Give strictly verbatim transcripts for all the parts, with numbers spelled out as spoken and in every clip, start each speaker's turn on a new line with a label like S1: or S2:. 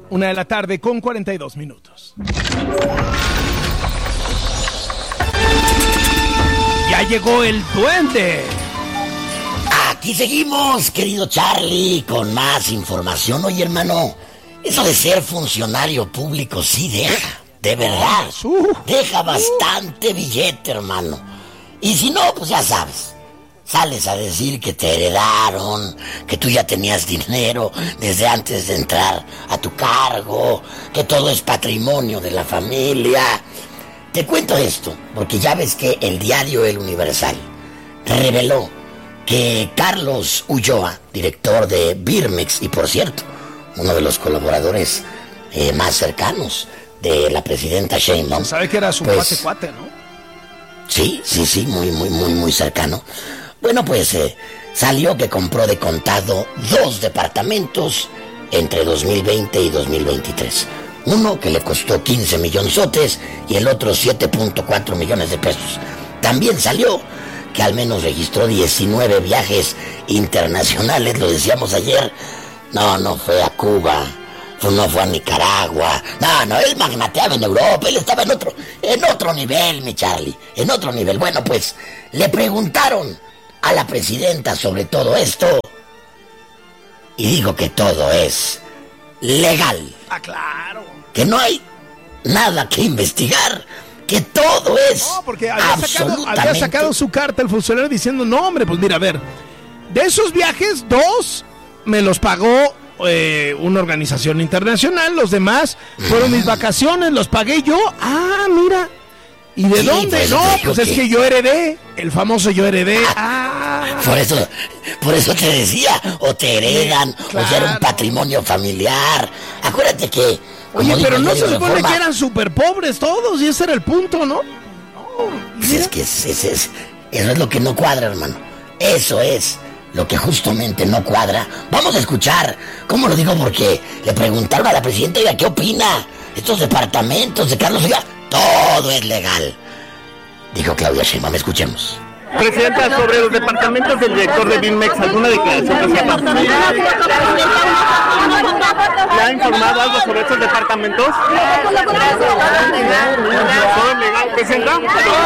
S1: Una de la tarde con cuarenta y dos minutos. Ya llegó el duende.
S2: Aquí seguimos, querido Charlie, con más información. Oye, hermano, eso de ser funcionario público sí deja, de verdad. Deja bastante billete, hermano. Y si no, pues ya sabes. Sales a decir que te heredaron, que tú ya tenías dinero desde antes de entrar a tu cargo, que todo es patrimonio de la familia. Te cuento esto, porque ya ves que el diario El Universal reveló que Carlos Ulloa, director de Birmex, y por cierto, uno de los colaboradores eh, más cercanos de la presidenta Sheinbaum.
S1: Sabe que era su
S2: pues,
S1: cuate cuate, ¿no?
S2: Sí, sí, sí, muy, muy, muy, muy cercano. Bueno, pues eh, salió que compró de contado dos departamentos entre dos mil veinte y dos mil veintitrés. Uno que le costó quince millonzotes y el otro siete punto cuatro millones de pesos. También salió que al menos registró diecinueve viajes internacionales, lo decíamos ayer. No, no fue a Cuba, no fue a Nicaragua. No, no, él magnateaba en Europa, él estaba en otro, en otro nivel, mi Charlie, en otro nivel. Bueno, pues le preguntaron a la presidenta sobre todo esto y dijo que todo es legal.
S1: Ah, claro.
S2: Que no hay nada que investigar, que todo es
S1: no, porque había
S2: absolutamente...
S1: Sacado, había sacado su carta el funcionario diciendo, no, hombre, pues mira, a ver, de esos viajes, dos me los pagó eh, una organización internacional, los demás fueron mis vacaciones, los pagué yo. Ah, mira. ¿Y de sí, dónde? No, pues que... es que yo heredé, el famoso yo heredé. Ah.
S2: Por eso, por eso te decía, o te heredan, claro. O ya era un patrimonio familiar. Acuérdate que...
S1: Oye, pero no se supone que eran súper pobres todos, y ese era el punto, ¿no? No,
S2: pues es que es, es, es, eso es lo que no cuadra, hermano. Eso es lo que justamente no cuadra. Vamos a escuchar cómo lo digo, porque le preguntaron a la presidenta, oiga, ¿qué opina? Estos departamentos de Carlos, oiga, todo es legal. Dijo Claudia Sheinbaum, escuchemos.
S3: Presidenta, sobre los departamentos del director de Birmex, ¿alguna declaración que sepa? ¿Le ha informado algo sobre estos departamentos? ¿Todo es legal, presidenta?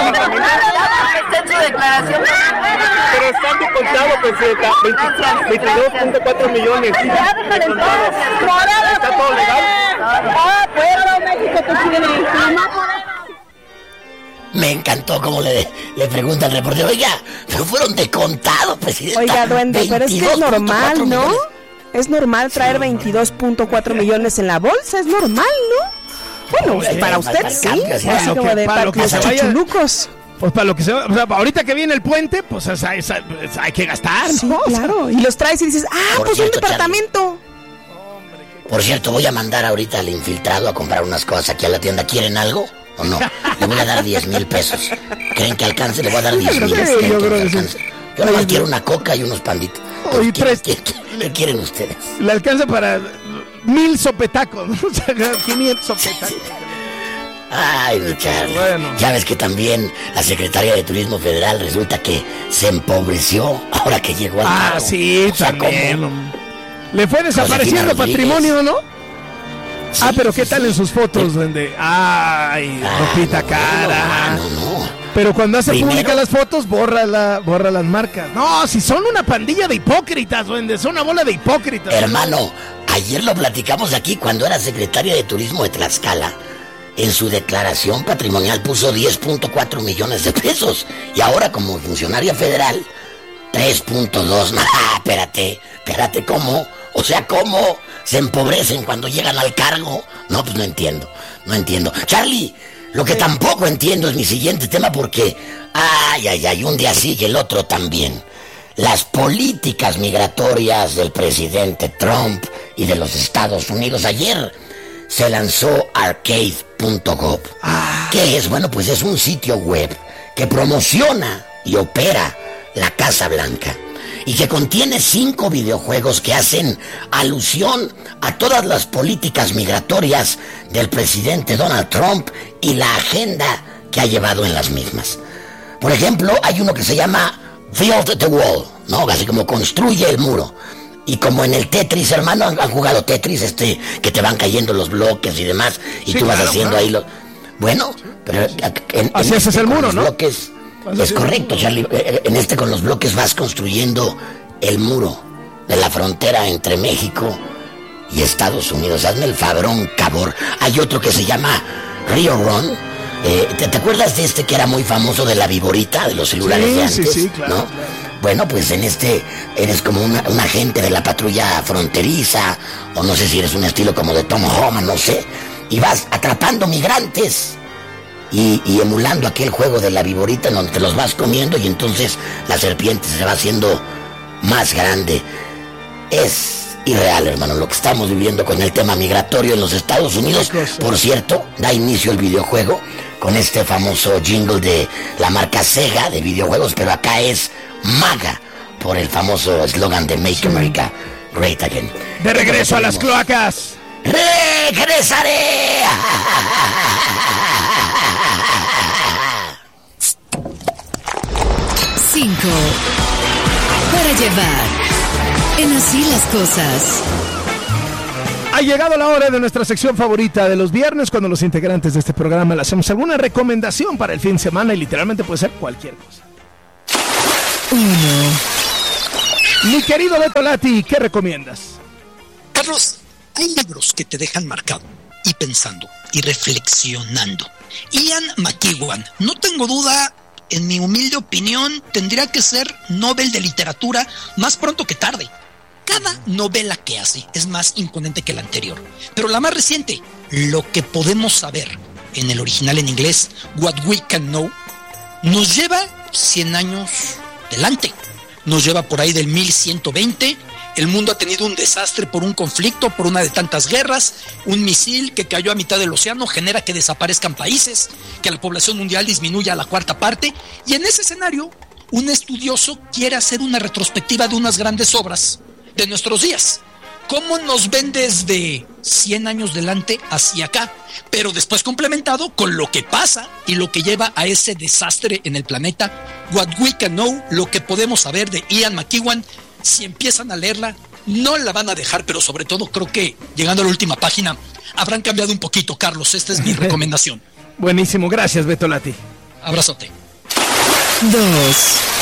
S3: Pero están de contado, presidenta, veintidós punto cuatro millones de contados. ¿Está todo legal?
S4: Ah, pero México te tiene.
S2: Me encantó como le, le pregunta al reportero, oiga, pero fueron de contado, presidenta.
S5: Oiga, duende, pero es que es normal, ¿no? Millones. Es normal traer sí, veintidós punto cuatro millones en la bolsa, es normal, ¿no? Bueno, no, para usted sí,
S1: así
S5: así como de para los chuchulucos.
S1: Pues para lo que se va, o sea, ahorita que viene el puente, pues es, es, es, hay que gastar,
S5: sí,
S1: ¿no?
S5: Claro, y los traes y dices, ah, Por pues cierto, un departamento.
S2: Charlie, Por cierto, voy a mandar ahorita al infiltrado a comprar unas cosas aquí a la tienda. ¿Quieren algo? ¿O no? Le voy a dar diez mil pesos. ¿Creen que alcance? Le voy a dar diez mil.
S1: Sí, yo creo que
S2: sí. Yo nomás quiero una coca y unos panditos.
S1: Oye, tres.
S2: ¿Qué, qué, qué quieren ustedes?
S1: Le alcanza para mil sopetacos, ¿no? O sea, quinientos sopetacos.
S2: Ay, Richard. Bueno. Ya ves que también la Secretaría de Turismo Federal resulta que se empobreció ahora que llegó al
S1: Ah,
S2: cargo.
S1: sí, o sea, también. ¿Cómo? Le fue desapareciendo patrimonio, ¿no? Sí, ah, pero ¿qué sí, tal sí. en sus fotos? Donde, ay, ah, ropita no, cara. No, no, no. Pero cuando hace Primero, pública las fotos, borra, la, borra las marcas. No, si son una pandilla de hipócritas, duende, son una bola de hipócritas.
S2: Hermano, ayer lo platicamos aquí cuando era secretaria de Turismo de Tlaxcala. En su declaración patrimonial puso diez punto cuatro millones de pesos. Y ahora como funcionaria federal, tres punto dos. Ah, espérate, espérate, ¿cómo? O sea, ¿cómo se empobrecen cuando llegan al cargo? No, pues no entiendo, no entiendo. Charlie, lo que tampoco entiendo es mi siguiente tema porque, ay, ay, ay, un día sí y el otro también. Las políticas migratorias del presidente Trump y de los Estados Unidos. Ayer se lanzó arcade punto gov. Ah. ¿Qué es? Bueno, pues es un sitio web que promociona y opera la Casa Blanca y que contiene cinco videojuegos que hacen alusión a todas las políticas migratorias del presidente Donald Trump y la agenda que ha llevado en las mismas. Por ejemplo, hay uno que se llama Build the Wall, ¿no? Así como construye el muro. Y como en el Tetris, hermano, han, han jugado Tetris, este, que te van cayendo los bloques y demás, y sí, tú vas claro, haciendo claro. ahí los... Bueno, pero... En,
S1: Así
S2: en
S1: este, es el muro, ¿no?
S2: Bloques, es correcto, Charlie. En este con los bloques vas construyendo el muro de la frontera entre México y Estados Unidos. Hazme el fabrón, cabor. Hay otro que se llama Rio Run. Eh, ¿te, ¿Te acuerdas de este que era muy famoso de la viborita, de los celulares
S1: sí,
S2: de antes?
S1: Sí, sí, claro,
S2: ¿no?
S1: claro.
S2: Bueno, pues en este eres como una, un agente de la patrulla fronteriza, o no sé si eres un estilo como de Tom Homan, no sé, y vas atrapando migrantes y, y emulando aquel juego de la viborita en donde te los vas comiendo y entonces la serpiente se va haciendo más grande. Es irreal, hermano, lo que estamos viviendo con el tema migratorio en los Estados Unidos. Por cierto, da inicio el videojuego con este famoso jingle de la marca Sega de videojuegos, pero acá es MAGA, por el famoso eslogan de Make America Great Again.
S1: De regreso a las cloacas.
S2: ¡Regresaré!
S6: Cinco. Para llevar. En Así las Cosas.
S1: Ha llegado la hora de nuestra sección favorita de los viernes, cuando los integrantes de este programa le hacemos alguna recomendación para el fin de semana, y literalmente puede ser cualquier cosa.
S6: Uno.
S1: Mi querido Beto Lati, ¿qué recomiendas?
S7: Carlos, hay libros que te dejan marcado y pensando y reflexionando. Ian McEwan, no tengo duda, en mi humilde opinión, tendría que ser Nobel de Literatura más pronto que tarde. Cada novela que hace es más imponente que la anterior, pero la más reciente, Lo que podemos saber, en el original en inglés, What We Can Know, nos lleva cien años delante. Nos lleva por ahí del mil ciento veinte. El mundo ha tenido un desastre por un conflicto, por una de tantas guerras. Un misil que cayó a mitad del océano genera que desaparezcan países, que la población mundial disminuya a la cuarta parte. Y en ese escenario, un estudioso quiere hacer una retrospectiva de unas grandes obras de nuestros días. ¿Cómo nos ven desde cien años delante hacia acá? Pero después complementado con lo que pasa y lo que lleva a ese desastre en el planeta. What We Can Know, lo que podemos saber, de Ian McEwan. Si empiezan a leerla, no la van a dejar, pero sobre todo creo que llegando a la última página habrán cambiado un poquito, Carlos. Esta es mi recomendación.
S1: Buenísimo, gracias, Beto Lati.
S7: Abrazote.
S6: Dos.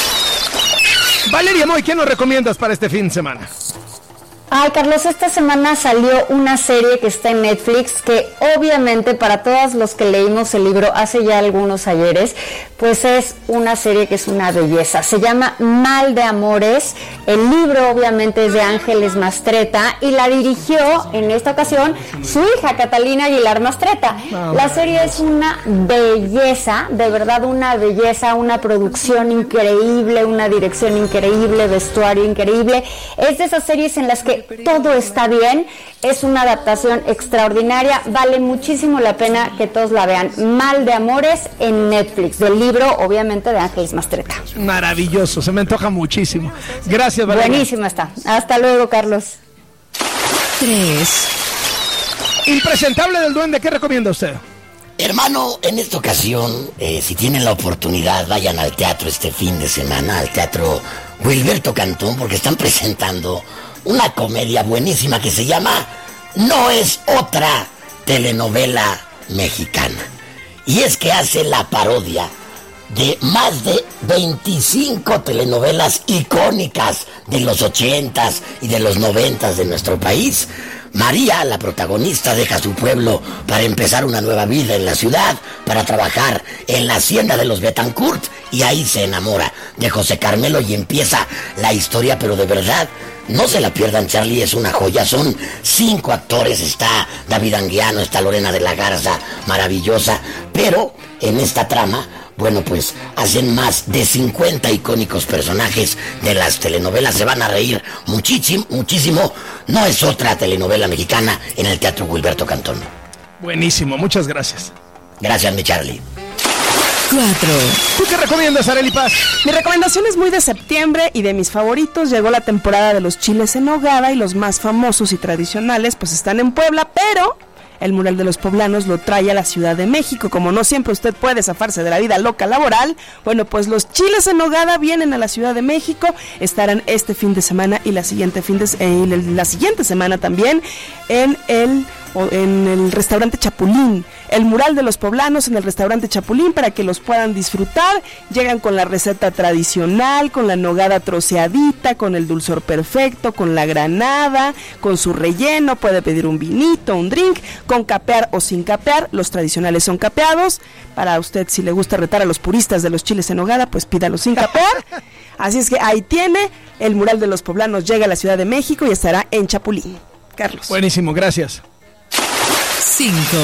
S1: Valeria Moy, ¿qué nos recomiendas para este fin de semana?
S8: Ay, Carlos, esta semana salió una serie que está en Netflix que obviamente para todos los que leímos el libro hace ya algunos ayeres, pues es una serie que es una belleza. Se llama Mal de Amores. El libro obviamente es de Ángeles Mastretta y la dirigió en esta ocasión su hija Catalina Aguilar Mastretta. La serie es una belleza, de verdad una belleza, una producción increíble, una dirección increíble, vestuario increíble. Es de esas series en las que todo está bien, es una adaptación extraordinaria, vale muchísimo la pena que todos la vean. Mal de Amores en Netflix, del libro obviamente de Ángeles Mastretta.
S1: Maravilloso, se me antoja muchísimo. Gracias, Valeria.
S8: Buenísima está. Hasta luego, Carlos.
S6: Tres.
S1: Impresentable del Duende, ¿qué recomienda usted?
S2: Hermano, en esta ocasión, eh, si tienen la oportunidad, vayan al teatro este fin de semana, al Teatro Wilberto Cantón, porque están presentando una comedia buenísima que se llama No es otra telenovela mexicana. Y es que hace la parodia de más de veinticinco telenovelas icónicas de los ochentas y de los noventas de nuestro país. María, la protagonista, deja su pueblo para empezar una nueva vida en la ciudad, para trabajar en la hacienda de los Betancourt, y ahí se enamora de José Carmelo y empieza la historia, pero de verdad, no se la pierdan, Charlie, es una joya. Son cinco actores, está David Anguiano, está Lorena de la Garza, maravillosa, pero en esta trama, bueno, pues hacen más de cincuenta icónicos personajes de las telenovelas. Se van a reír muchísimo, muchísimo. No es otra telenovela mexicana en el Teatro Wilberto Cantón.
S1: Buenísimo, muchas gracias.
S2: Gracias, mi Charlie.
S6: Cuatro.
S1: ¿Tú qué recomiendas, Arely Paz?
S5: Mi recomendación es muy de septiembre y de mis favoritos. Llegó la temporada de los chiles en nogada y los más famosos y tradicionales pues están en Puebla, pero el mural de los poblanos lo trae a la Ciudad de México. Como no siempre usted puede zafarse de la vida loca laboral, bueno, pues los chiles en nogada vienen a la Ciudad de México, estarán este fin de semana y la siguiente fin de eh, la siguiente semana también en el en el restaurante Chapulín, el mural de los poblanos en el restaurante Chapulín, para que los puedan disfrutar. Llegan con la receta tradicional, con la nogada troceadita, con el dulzor perfecto, con la granada, con su relleno, puede pedir un vinito, un drink, con capear o sin capear. Los tradicionales son capeados. Para usted, si le gusta retar a los puristas de los chiles en nogada, pues pídalo sin capear. Así es que ahí tiene, el mural de los poblanos llega a la Ciudad de México y estará en Chapulín. Carlos.
S1: Buenísimo, gracias.
S6: cinco.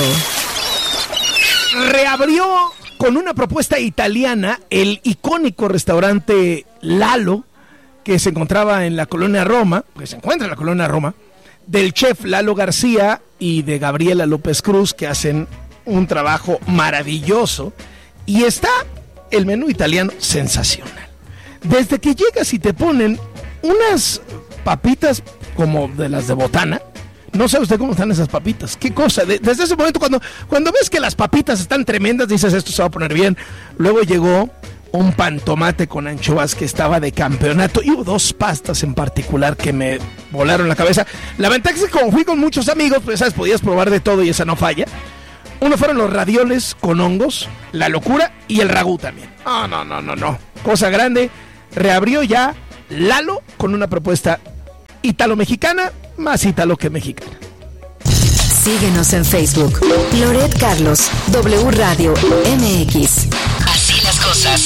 S1: Reabrió con una propuesta italiana el icónico restaurante Lalo, que se encontraba en la colonia Roma, que se encuentra en la colonia Roma, del chef Lalo García y de Gabriela López Cruz, que hacen un trabajo maravilloso. Y está el menú italiano sensacional. Desde que llegas y te ponen unas papitas como de las de botana. No sabe usted cómo están esas papitas. Qué cosa. De, desde ese momento, cuando, cuando ves que las papitas están tremendas, dices, esto se va a poner bien. Luego llegó un pan tomate con anchoas que estaba de campeonato. Y hubo dos pastas en particular que me volaron la cabeza. La ventaja es que como fui con muchos amigos, pues sabes, podías probar de todo y esa no falla. Uno fueron los ravioles con hongos, la locura y el ragú también. No, no, no, no, no. Cosa grande. Reabrió ya Lalo con una propuesta italo-mexicana, más italo que mexicana.
S6: Síguenos en Facebook. Loret Carlos, W Radio M X.
S2: Así las cosas.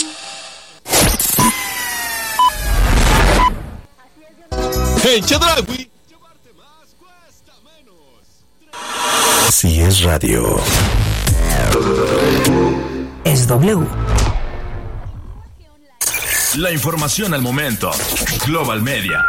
S9: En Chedraui.
S10: Si es radio,
S6: es W.
S9: La información al momento. Global Media.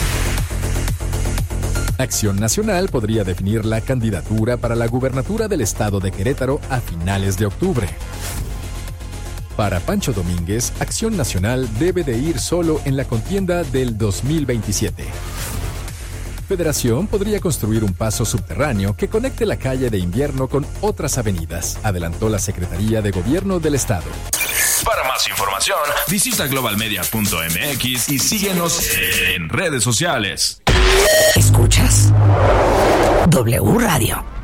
S11: Acción Nacional podría definir la candidatura para la gubernatura del estado de Querétaro a finales de octubre. Para Pancho Domínguez, Acción Nacional debe de ir solo en la contienda del dos mil veintisiete. Federación podría construir un paso subterráneo que conecte la calle de Invierno con otras avenidas, adelantó la Secretaría de Gobierno del Estado.
S9: Para más información, visita global media punto m x y síguenos en redes sociales.
S6: Escuchas W Radio.